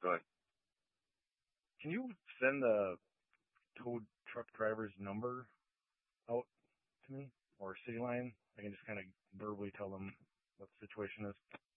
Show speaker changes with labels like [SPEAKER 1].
[SPEAKER 1] Go ahead.
[SPEAKER 2] Can you send the tow truck driver's number out to me or city line? I can just kind of verbally tell them what the situation is.